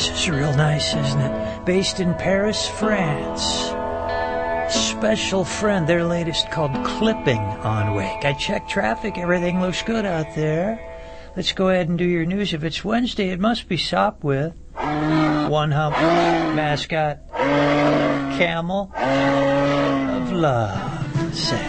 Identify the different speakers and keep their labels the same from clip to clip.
Speaker 1: This is real nice, isn't it? Based in Paris, France. Special Friend, their latest called Clipping on Wake. I checked traffic, everything looks good out there. Let's go ahead and do your news. If it's Wednesday, it must be Sopwith. One hump, mascot, camel of love. Say,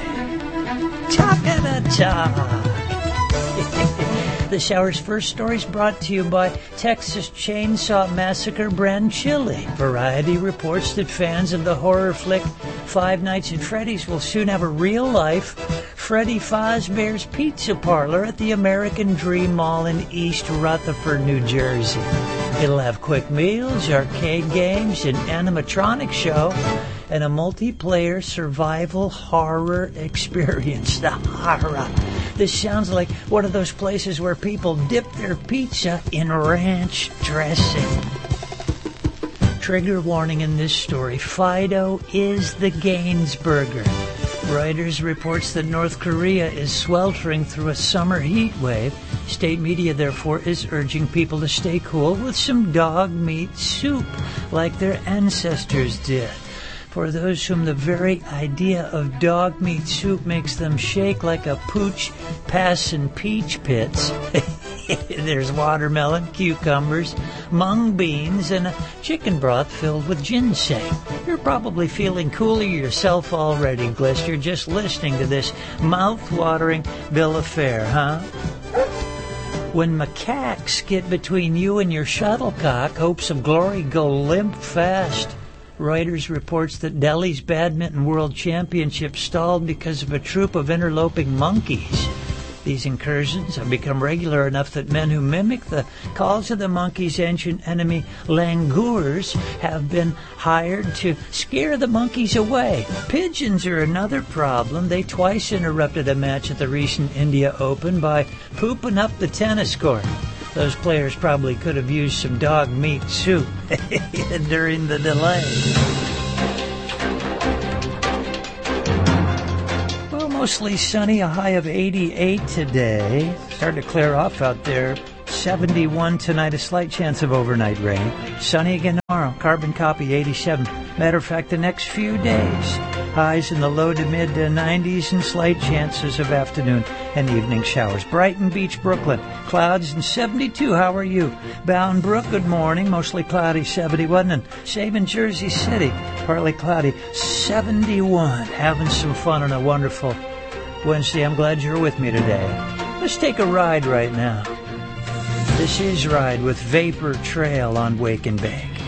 Speaker 1: talk. The shower's first story is brought to you by Texas Chainsaw Massacre brand chili. Variety reports that fans of the horror flick Five Nights at Freddy's will soon have a real-life Freddy Fazbear's Pizza Parlor at the American Dream Mall in East Rutherford, New Jersey. It'll have quick meals, arcade games, an animatronic show, and a multiplayer survival horror experience. The horror. This sounds like one of those places where people dip their pizza in ranch dressing. Trigger warning in this story. Fido is the Gainsburger. Reuters reports that North Korea is sweltering through a summer heat wave. State media, therefore, is urging people to stay cool with some dog meat soup, like their ancestors did. For those whom the very idea of dog meat soup makes them shake like a pooch passing peach pits, there's watermelon, cucumbers, mung beans, and a chicken broth filled with ginseng. You're probably feeling cooler yourself already, Glister, just listening to this mouth-watering bill of fare, huh? When macaques get between you and your shuttlecock, hopes of glory go limp fast. Reuters reports that Delhi's Badminton World Championship stalled because of a troop of interloping monkeys. These incursions have become regular enough that men who mimic the calls of the monkeys' ancient enemy langurs have been hired to scare the monkeys away. Pigeons are another problem. They twice interrupted a match at the recent India Open by pooping up the tennis court. Those players probably could have used some dog meat soup during the delay. Well, mostly sunny, a high of 88 today. Starting to clear off out there. 71 tonight, a slight chance of overnight rain. Sunny again tomorrow, carbon copy 87. Matter of fact, the next few days, highs in the low to mid 90s and slight chances of afternoon and evening showers. Brighton Beach, Brooklyn, clouds and 72. How are you? Bound Brook, good morning, mostly cloudy, 71. And same in Jersey City, partly cloudy, 71. Having some fun on a wonderful Wednesday. I'm glad you're with me today. Let's take a ride right now. This is Ride with Vapor Trail on Wake and Bake.